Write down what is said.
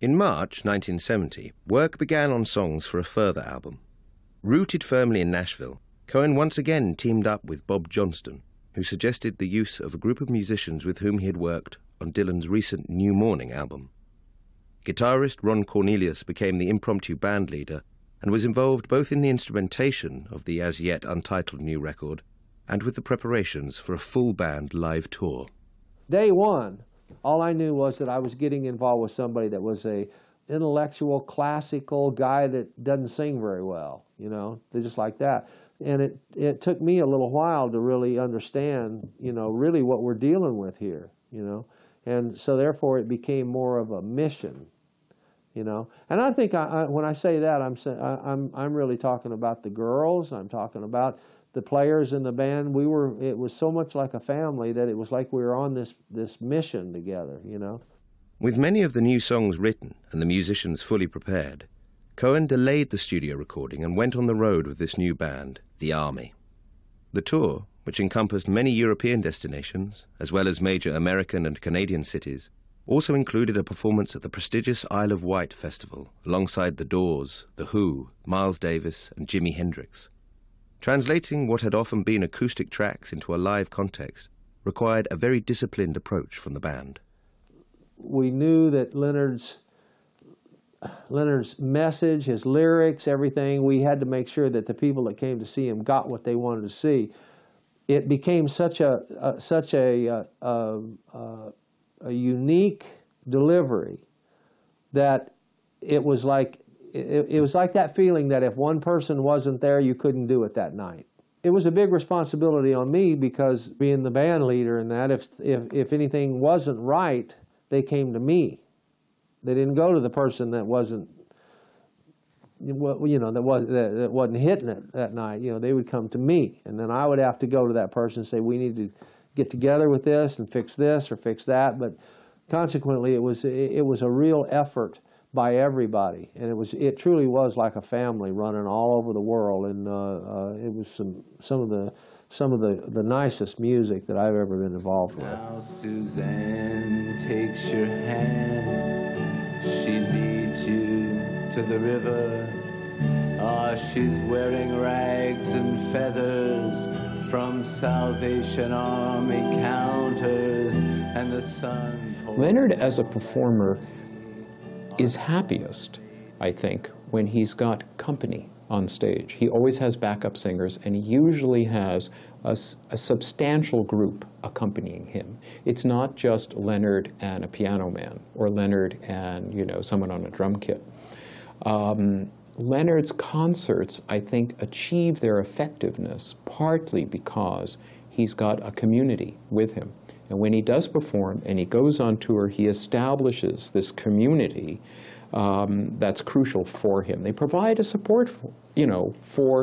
In March 1970, work began on songs for a further album. Rooted firmly in Nashville, Cohen once again teamed up with Bob Johnston, who suggested the use of a group of musicians with whom he had worked on Dylan's recent New Morning album. Guitarist Ron Cornelius became the impromptu band leader and was involved both in the instrumentation of the as yet untitled new record and with the preparations for a full band live tour. Day one, all I knew was that I was getting involved with somebody that was a intellectual, classical guy that doesn't sing very well, you know, they're just like that. And it took me a little while to really understand, you know, really what we're dealing with here, you know. And so therefore it became more of a mission, you know. And I think when I say that, I'm really talking about the girls, I'm talking about the players in the band. It was so much like a family that it was like we were on this mission together, you know. With many of the new songs written and the musicians fully prepared, Cohen delayed the studio recording and went on the road with this new band, The Army. The tour, which encompassed many European destinations, as well as major American and Canadian cities, also included a performance at the prestigious Isle of Wight Festival, alongside The Doors, The Who, Miles Davis, and Jimi Hendrix. Translating what had often been acoustic tracks into a live context required a very disciplined approach from the band. We knew that Leonard's message, his lyrics, everything, we had to make sure that the people that came to see him got what they wanted to see. It became such a unique delivery that it was like that feeling that if one person wasn't there, you couldn't do it that night. It was a big responsibility on me because being the band leader and that, if anything wasn't right, they came to me. They didn't go to the person that wasn't, you know, that wasn't hitting it that night. You know, they would come to me, and then I would have to go to that person and say, we need to get together with this and fix this or fix that. But consequently, it was a real effort by everybody, and it truly was like a family running all over the world. And it was some of the nicest music that I've ever been involved with. Now Suzanne takes your hand, she leads you to the river. She's wearing rags and feathers from Salvation Army counters, and the sun. Leonard as a performer is happiest, I think, when he's got company on stage. He always has backup singers, and he usually has a substantial group accompanying him. It's not just Leonard and a piano man, or Leonard and, you know, someone on a drum kit. Leonard's concerts, I think, achieve their effectiveness partly because he's got a community with him. And when he does perform and he goes on tour, he establishes this community that's crucial for him. They provide a support, you know, for